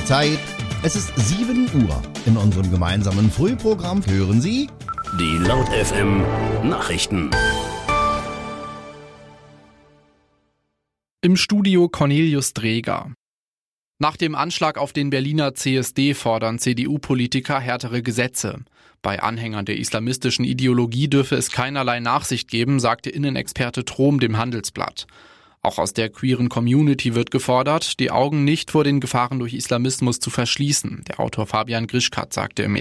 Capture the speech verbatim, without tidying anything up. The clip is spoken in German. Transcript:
Zeit. Es ist sieben Uhr. In unserem gemeinsamen Frühprogramm hören Sie die Laut F M Nachrichten. Im Studio Cornelius Dreger. Nach dem Anschlag auf den Berliner C S D fordern C D U-Politiker härtere Gesetze. Bei Anhängern der islamistischen Ideologie dürfe es keinerlei Nachsicht geben, sagte Innenexperte Trom dem Handelsblatt. Auch aus der queeren Community wird gefordert, die Augen nicht vor den Gefahren durch Islamismus zu verschließen. Der Autor Fabian Grischkat sagte im